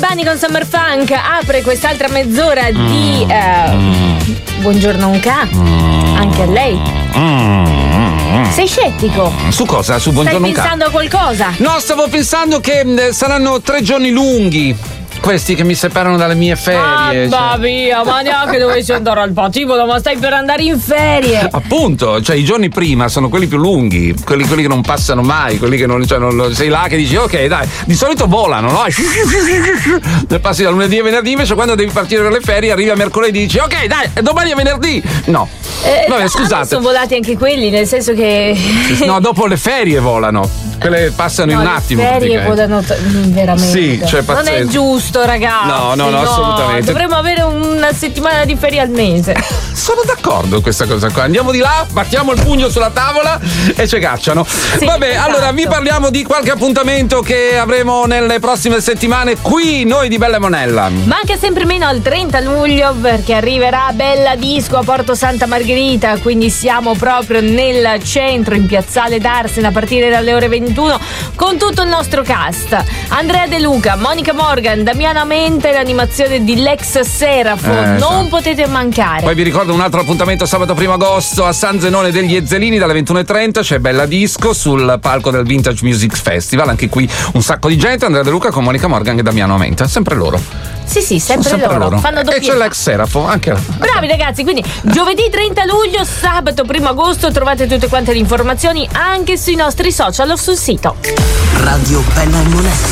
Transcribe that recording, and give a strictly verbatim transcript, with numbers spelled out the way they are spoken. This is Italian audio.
Bunny con Summer Funk apre quest'altra mezz'ora di mm. uh, Buongiorno Unca. Mm. Anche a lei. Mm. Sei scettico? Su cosa? Su Buongiorno Stai pensando a qualcosa? No, stavo pensando che eh, saranno tre giorni lunghi. Questi che mi separano dalle mie ferie. Mamma cioè. mia, ma neanche dovessi andare al patibolo, ma stai per andare in ferie. Appunto, cioè i giorni prima sono quelli più lunghi, quelli, quelli che non passano mai, quelli che non, cioè, non sei là che dici ok dai, di solito volano, no? Ne passi da lunedì a venerdì, invece quando devi partire per le ferie arrivi a mercoledì e dici ok dai, domani è venerdì. No. Eh, Vabbè, scusate. Sono volati anche quelli, nel senso che. No, dopo le ferie volano. Quelle passano no, in un attimo. Le ferie volano t- veramente. Sì, cioè pazzesco. Non è giusto, ragazzi. No, no, no, assolutamente. Dovremmo avere una settimana di ferie al mese. Sono d'accordo con questa cosa qua. Andiamo di là, battiamo il pugno sulla tavola e ci cacciano. Sì, Vabbè, esatto. Allora vi parliamo di qualche appuntamento che avremo nelle prossime settimane qui, noi di Bella Monella. Manca sempre meno al trenta luglio perché arriverà Bella Disco a Porto Santa Margherita, quindi siamo proprio nel centro, in Piazzale d'Arsena, a partire dalle ore ventuno con tutto il nostro cast. Andrea De Luca, Monica Morgan, Damiano Amenta e l'animazione di Lex Serafo. Eh, non so. potete mancare. Poi vi ricordo un altro appuntamento sabato primo agosto a San Zenone degli Ezzelini dalle ventuno e trenta, c'è Bella Disco sul palco del Vintage Music Festival, anche qui un sacco di gente. Andrea De Luca con Monica Morgan e Damiano Amenta, sempre loro. Sì, sì, sempre, sempre loro. loro. Fanno E c'è l'ex Serafo anche. Bravi ragazzi, quindi giovedì trenta luglio, sabato primo agosto trovate tutte quante le informazioni anche sui nostri social o sul sito. Radio Bella Monella.